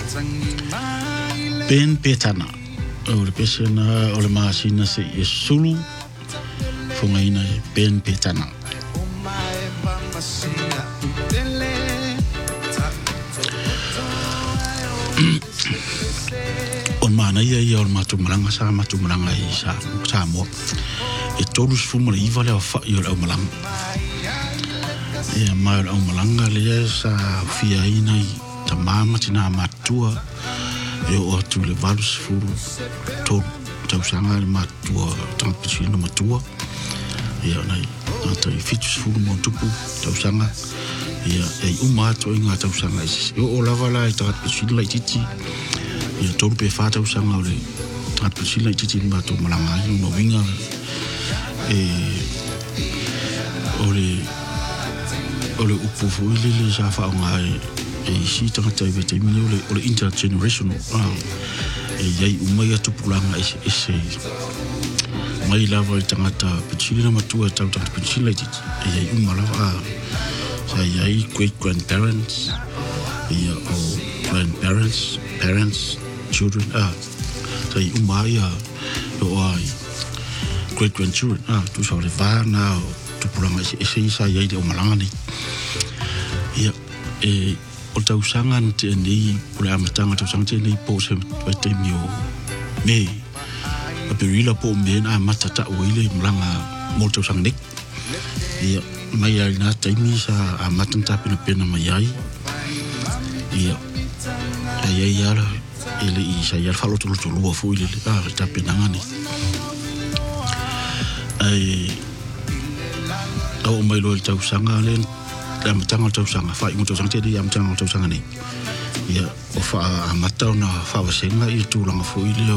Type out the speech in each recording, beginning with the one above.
Ben Petana o le pesena o le masina se e sulu fongaina Ben Petana on mana ia o matumanga i sa mo e tolu sfumo le iva le fa i o malanga e mai o malanga le sa fia ina i ta mama tina matua e o tu le valus furu to tau sanga le matua tampicino matua e nai ata i fitus furu mo tupu tau sanga e umato inga tau sanga e o lava la i tampicino la titi e tolu pe fa tau sanga le tampicino la titi mato malanga i no winga ole upu fuili le sa fa ngai si tanga tai vete mi ole intergenerational yai umai atu pulanga ese mai lava tanga ta pichili na matua tau tanga pichili titi yai umala sa yai great grandparents o grandparents parents children sai umai o ai great grandchildren tu sa le va na tu pulanga ese sa yai de umalanga ni o tau sanga te nei pula amatanga tau sanga te nei po se te mio me a perila po me na matata o ile mlanga mo tau sanga nek ia mai ai na taimi sa amatanta pena mai ai ia ai ala ele i sa ia falo tu lu fo ile ta pena ngani ai o mai lo tau sanga len am tanga tau sanga fa i mo tau sanga te am tanga tau sanga ni ia o fa amata na fa wasenga i tu langa fo ile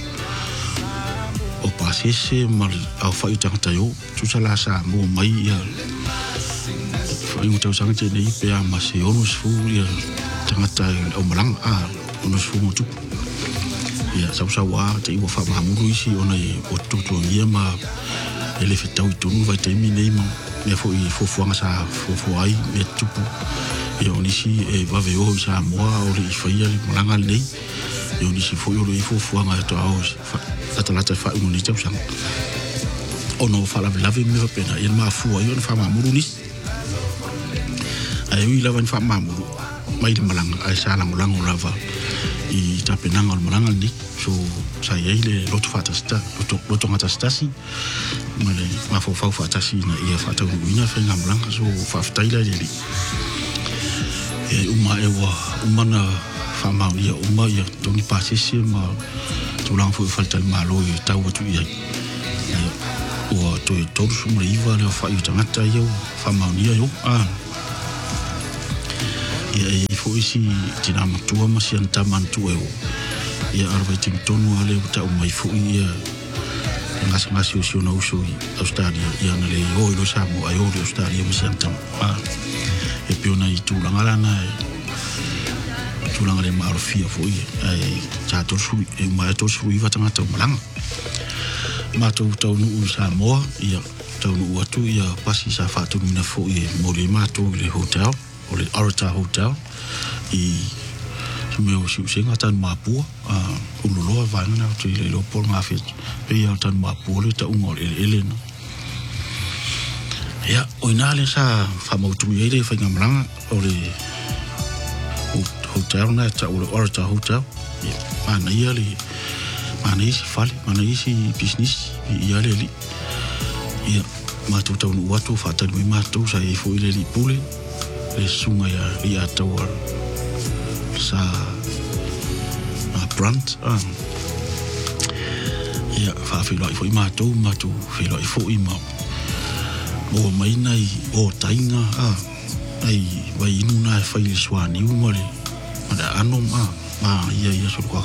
o pasese mal au fa i tanga tayo tu sala sa mo mai ia fa i mo tau sanga te nei pe ama se onus fu ia tanga tayo o malang onus fu mo tu ia sa wa te i wa fa ma muru isi ona i o tutu ia ma ele fetau i tonu vai te mi nei mo me fo sa fo ai me tupu e onisi e va veo sa moa o le faia le malanga nei e onisi fo yo le fo nga to aus atalata fa un ni tau sang ono fa la me va pena e ma fu ai on fa ma muru ni ai wi la van fa ma muru mai le malanga ai sa la malanga lava i tapenanga o malanga ni so sa ile lotu fatasta lotu ngatastasi male ma fo fa fatasi na ia fata uina fa ngamlanga so fa ftaila ile e umana fa ma ia ia toni pasisi ma tulang fo falta malo i tau tu ia o to todo sumo iva le fa i tangata ia fa ma ia yo ia fo isi tina matua ma si antaman tu ia arba tim tonu ale ta mai fo ia ngasi usio na uso i Australia ia na le o lo samo ai o Australia mi santam e piona i tulanga na tulanga le marfia fo ia ai cha to su e mai to su i vatanga to malanga ma to no samo ia to no atu ia pasi sa fa to mina fo ia mo le ma to le hotel o le Arata Hotel i meu siu singa tan mapua ulolo va na te le lo por ngafet pe ia tan mapua le ta ungol ele no ya o inale sa fa mo tu ile fa ngamranga o le hotel na ta o le Arata Hotel ya mana ia le mana isi fale mana isi business ia le ya ma tu ta no watu fa tan mi ma tu sa e fo ile li pule le sunga ia tawar sa brand ia fa filo i mato filo i fo i ma o mai nai o tainga ai vai inuna fa i swani u mole ada ano ma ia so kwa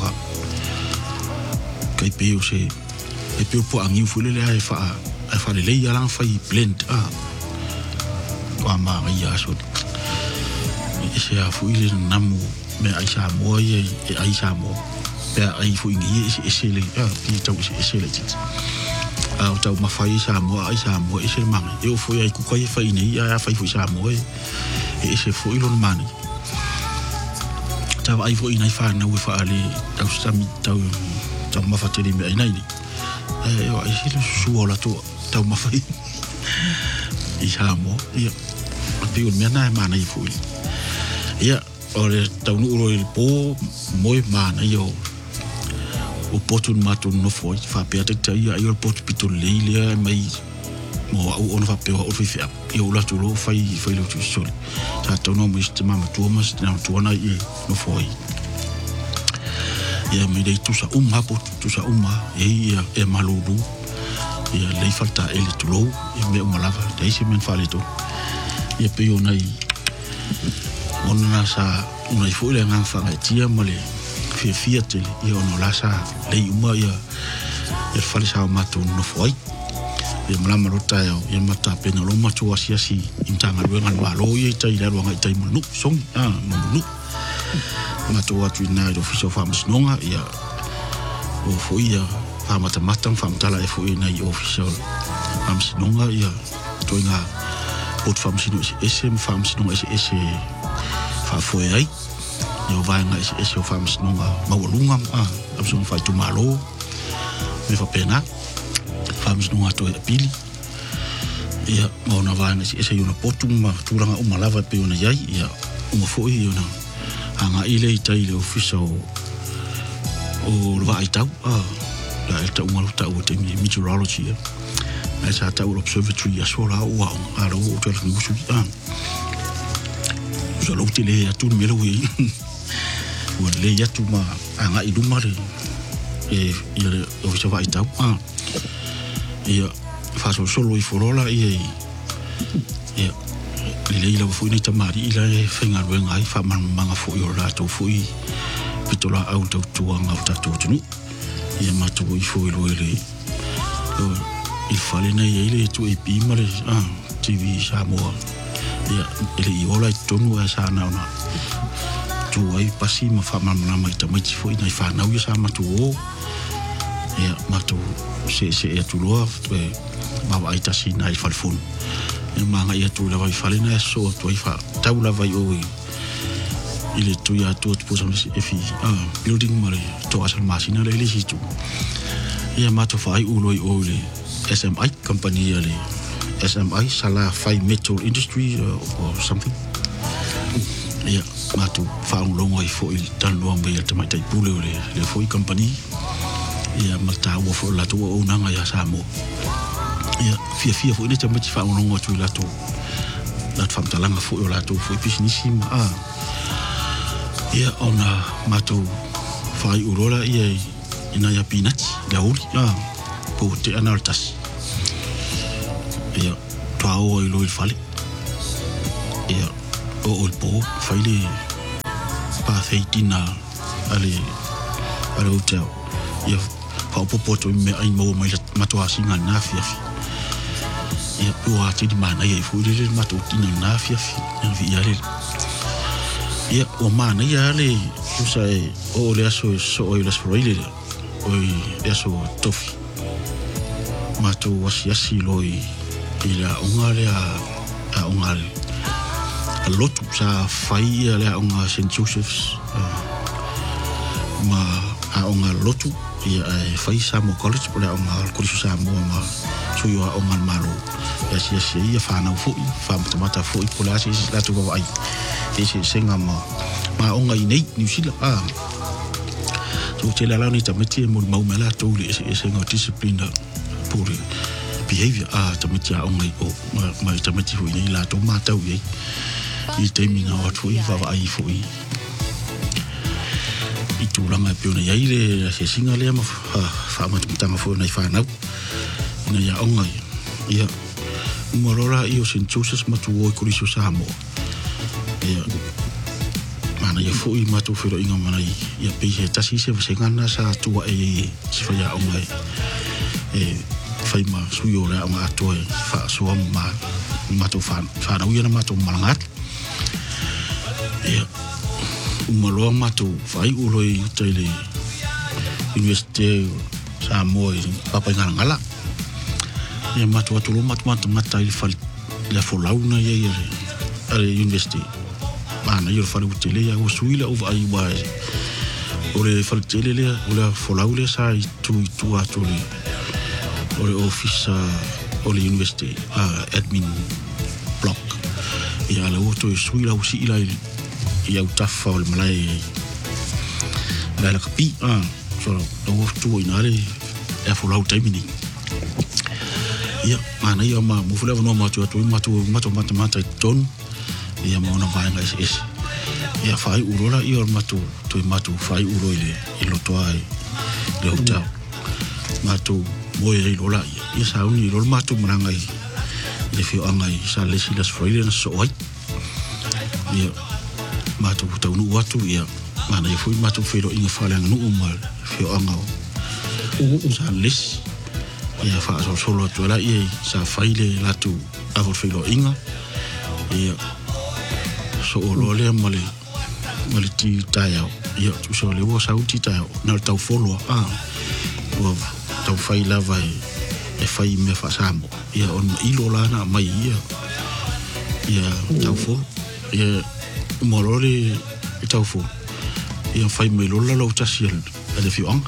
kai pe o se e pe po angi fu le ai fa le ia lang fa i blend wa ma ia so se a fu ile namu me aisa mo ye aisa mo pe ai fu ngi ese le pi tau ese le tit au tau ma fa aisa mo ese mang eu fu ai ku kai fa ini ya fa fu sa mo ese fu ilo mani Tava ai fo ina fa na we fa ali tau sami tau mafateri me ina ni. Yo ai hilo suola tu tau mafai. I hamo ia piu me na mana I fui. Ia ole tau nu ro il po moi mana yo. O potu matu no foi fa pe te ia yo potu pitu leile mai mo au ona fa pe o fi fa. Yo la tu lo fai lo tu sol. Ta tau no mo ste mama tu mas na tu ona I no foi. Ia me dei tu sa po tu sa ia e malulu. Ia lei falta ele tu lo ia me malava dei se men fale tu. Ia pe yo nai ona sa una I foi le ngang fa tia male fia tele ia ono la sa lei uma ia fale sa matu no foi. Ia malama rota ia mata pena lo matu asiasi intanga luenga walo ia tai la wanga tai munu song munu matu atu na do fiso famas nonga ia o foi ia famata famtala e foi na I official famas nonga ia toinga pot famas no ese famas nonga ese fa foi ai ia vai nga ese famas nonga mawalunga absong fai tu malo me fa pena famas nonga to pili ia mauna vai nga ese una potuma turanga uma lava pe una yai ia uma foi una anga ile tai le official o vai tau la ta uma ta o te meteorology ai sa ta o observatory ya sola o aro o te ni usu so lo te le atu melo we o le ya tu ma anga I duma le ia official vai tau ia fa solo I forola ia Leila fu ni tamari ila fenga ruenga I fa manga fu yo la to fu I pitola au to tuanga au to tunu ia matu I fu lo ile il fale na ile tu e pi mare TV sa mo ia ile ola tonu sa na na tu ai pasi ma fa manga mai tamai fu ina fa na u sa matu o ia matu se e tu lo ma vai tasi na I falfun e manga ia tu la vai fale na so tu I fa tau la vai o ile tu ya tu posa e fi building mare to asal masina le si tu ia ma to fai uloi o le SMI company le SMI sala fai metal industry or something ia ma tu fa un longo I fo il tan lo ambe te mai tai pule le foi company ia ma ta wo fo la tu o nanga ya samo ia fia fo ine te mai fa un longo tu la tu la fam talanga fo la tu fo pisnisima ia ona matu fai urola ia ina ya pinati la uri po te analtas ia tao I lo il fale ia o po fai le pa feitina ale hotel ia pa po to me ai mo mai matu asinga na fia ia po ati di mana ia fu le matu tina na fia ia le ia o mana ia le usa o le aso so o le sproile o le aso tofi matu wasi loi ila ongale a ongale a lotu sa fai le onga St. Joseph's ma a onga lotu ia fai Samoa College pole onga College Samoa ma so yo onga malo ia ia fa na fu fa mata fu pole asi la tu vai ese senga ma onga I nei New Zealand so te la ni tameti mo mau mela to le ese ngo discipline pour behavior tameti onga o ma tameti fu nei la to mata u I te mina o tu I va ai fu I tu langa pe ona ia le se singa le ma fa ma tanga fu nei fa na na ia onga ia morora I o St. Joseph's ma tu o Kurisu Samoa ia mana ia fu I ma tu fero inga mana ia pe he tasi se ngana sa tu se fa ia onga fai ma suyo le ama atoe fa so ma tu fa na uia na ma tu malangat ia umaloa ma tu fai uloi tele University Samoa papa ngala ia ma tu lo mata I fal la folauna ia ale university ana yo fa le tele ya o suila o ai wai o le fa tele le o le folau le sa tu atole o le office o le university admin block ya le o to suila o si ila ya utafa o le malai la kapi so o tu ina le e folau taimini ya mana ya ma mo fula no ma tu mata ton ya ma ona vai ngai es ya fai urola i or matu fai uro ile loto ai le hotel matu mo e lola ya sa uni lol matu mangai le fi angai sa le silas froile so ai ya matu tau nu watu ya mana e foi matu fero inga fala nu umal fi angau sa lis ya fa solo tu la i sa faile latu avor fero inga ya so olole male ti taya ya tu so le wo sa uti taya na tau follow wo tau fai lava e fai me fa samo ya on ilola na mai ya tau fo ya morore tau fo ya fai me lola lo tasiel ale fi on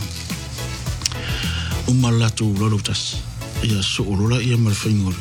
umala tu lo tas ya so lola ya mal fai ngol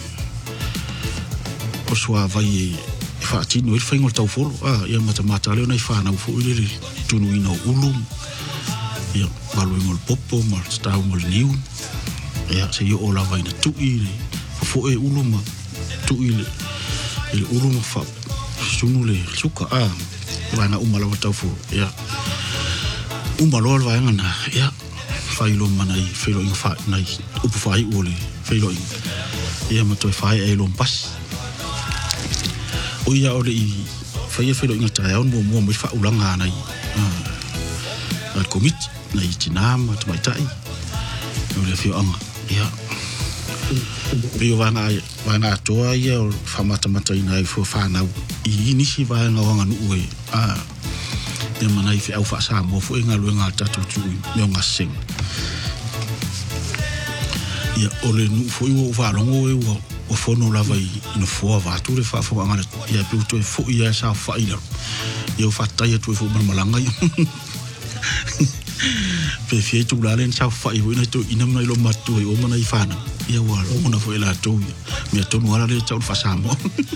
o swa vai fati no il fengol tau folo ia mata le na fa na fu ile tunu ino ulum ia balu ngol popo mar sta ngol niu ia se yo ola vai na tu ile fo e ulum tu ile il ulum fa sunu le suka va na umala tau fo ia umalo va ngana ia fa ilo manai felo in fa nai upu fai ole felo ia mato fai e lo pas o ia ole i fai felo inga tae on mo fa ulanga nai al komit nai tinam at mai tai o le fio anga ia pio vanga toa ia o fa mata ina i fo fa na i nisi vanga wanga nu e e manai fi au fa sa mo fo inga luenga tatu tu me nga sing ia ole nu fo i va longo e o fono lava i no fo va tu le fa fo ngana ia pe to fo ia sa fa ila ia fa ta ia tu fo malanga ia pe fie tu la len sa fa i ina to ina mai lo matu o mana i fana ia wa lo mona fo ila to me to no ala le tau fa sa mo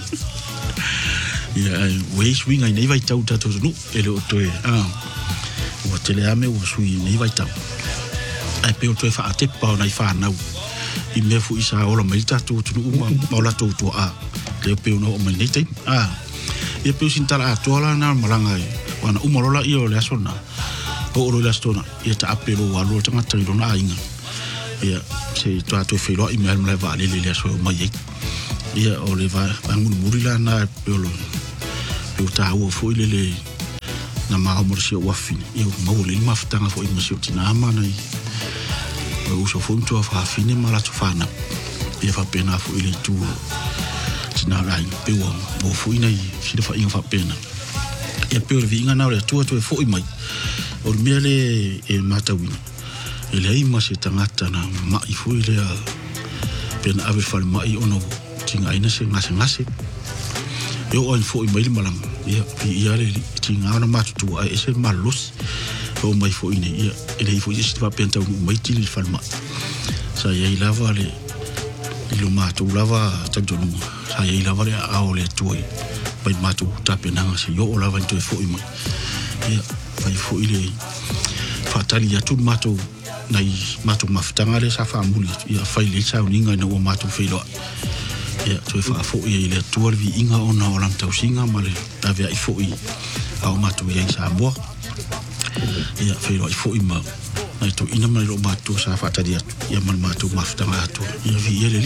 ia we swing ai nei vai tau tatu no ele o to o tele ame o sui nei vai tau ai pe to fa ate pa na i fana i me fu isa ola mai tatu tu uma ola to le pe no o mai nei e pe sintala to ala na malanga wana umalola i o le asona o lo la stona e ta apelo wa lo tanga tiro na inga ia se to ato felo i me le va le aso mai ia o le va ngun murila na pelo o ta o fo le na ma mo se o afini ia mo le mafutanga fo i mo se tina mana i o so fonto fa fine mala tu fana ia fa pena fo ile tu tina rai pe o fo ina i si fa inga fa pena ia pe o vinga na le tu fo i mai o mele e matawina ele ai ma se tangata na mai fo ile pena ave fa mai ono tinga ina se ngase yo on fo i mai malang ia le tinga na matu ai se malus o mai fo ine ia ele fo isi fa penta mai tili fa ma sa ia lava le lo matu lava tanto no sa ia lava le a ole tuoi pai matu tapena se yo lava to fo i mai ia fai fo ile fatali ya tu matu nai matu mafutanga le sa fa muli ia fai le sa uninga na o matu felo ia to fa fo ile tuor vi inga ona olam tau singa male ave ai fo i au matu ia sa bo ia felo ai fo i ma ai to ina mai lo matu sa fatali ia mal matu mafutanga to ia vi ile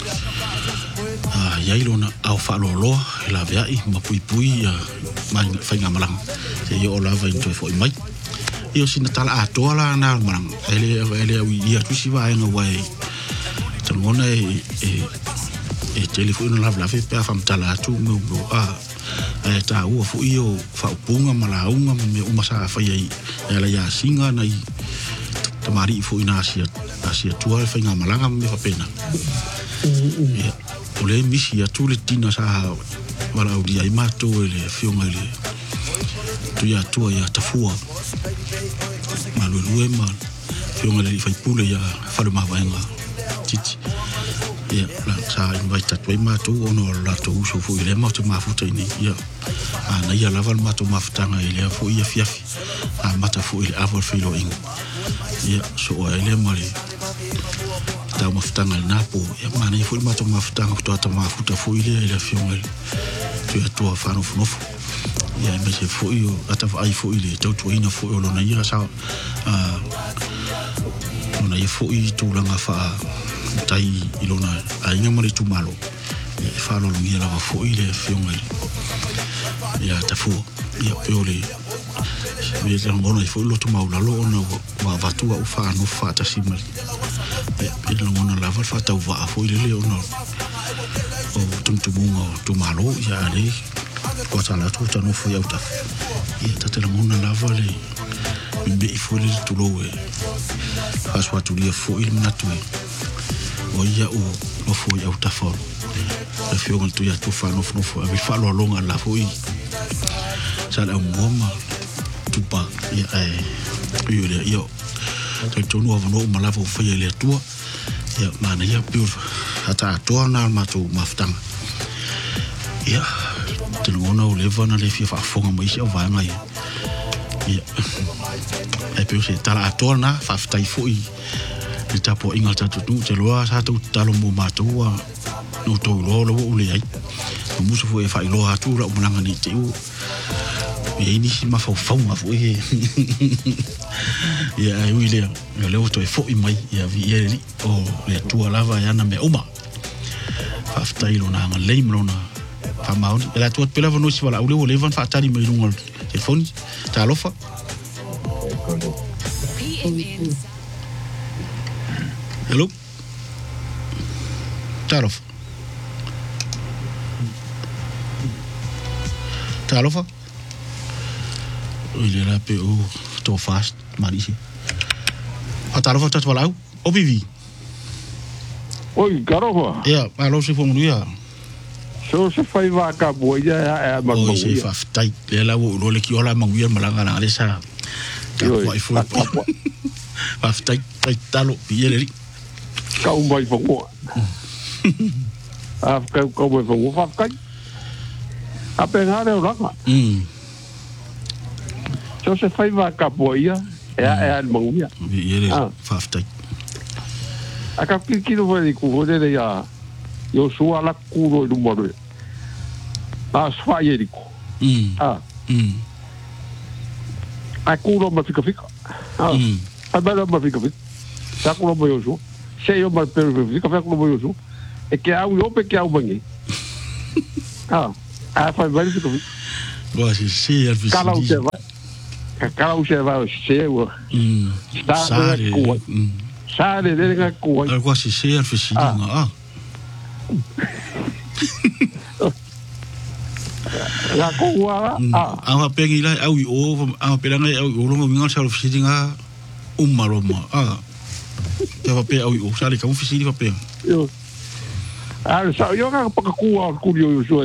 ia ilona au fa lo la via i ma pui mai fai ngamalang se yo lava into fo i mai io sina tala atola na marang ele ia tu si vai no vai tangona e telefono la fe pa fam tala tu mo ta u fo io fa punga mala unga me uma sa fa ia ela ia singa nai tamari fo ina asia tu al fa ngamalanga me fa pena ole misi ya tu le tina sa wala o dia i mato ele fionga ele tu ya tua ya tafua malulu ma fionga le fai pule ya falu mawenga titi ya la sa invite tu mato ono la to uso fu ile mato mafuta ini ya ana ya laval mato mafutanga ile fu ya fiafi a mata fu ile avol filo ingo ya so ele mali ta mafutanga napo ya mana fu mato mafutanga kutoa mafuta fu ile fionga tu ya tua fano funofu ya imese fu iyo ata ai fu ile tautu ina fu lo na ia sa ona ia fu i tu langa fa tai ilona ainga mari tu malo e fa lo ngia la fu ile fionga ya tafu ya peole me ya ngona fu lo tu maula lo ona wa vatua u fa no fa ta simal ya ngona la fa ta u va fu ile le ona o tu bunga tu malo ya le ko sala tu ta no fu ya uta ya ta te ngona la vale be fu le tu lo e fa swa tu le fu il na tu o ia o fu ya uta fo e fio tu ya tu fa no fu abi fa lo longa la fu i sala ngoma tu pa ya yo le yo tu no no mala fu fa le tu ya mana ya più ata to na ma tu maftang ya tu no o le vana le fi fa fonga mai se va ngai ya e più se tala to na fa ftai foi le tapo inga tatu tu te loa sa tu talo mo ma tu no to lo o le ai mo se foi fa lo tu la umanga ni te u e ini si ma fa ma foi ya u le to e foi mai ya vi ele o le tu lava ya na me uma fa ftai lo na le mo na fa ma la tu pela no si wala o le van fa tali mai no telefone ta lofa hello تعرف اللي رابي او تو فاست ماريشي تعرف تتولعو او بي في oi garofa يا الو سي فون يا so se fai va ka boia e ma o se fa tai le la o le ki ola manguia malanga na le sa ka foi fa tai talo piele ka un vai fo a ka vai fo fa kai a pegare o raka so se fai va ka boia e manguia piele fa tai a ka ki no vai ku ho de ya yo sua la kuro no moro a sfaie di ko a kuro ma fica a bela ma fica sa kuro mo yo so se yo ma per fica kuro mo yo so e que au yo pe que au bangi a fa bela fica boa se al vicino kala u se va se o sare de nga ko algo así se al vicino la koa ama pengi la au o ama pelanga au o longo minga sa ofisinga umaroma te va pe au o sale ka ofisini va pe yo sa yo ka pa ku yo so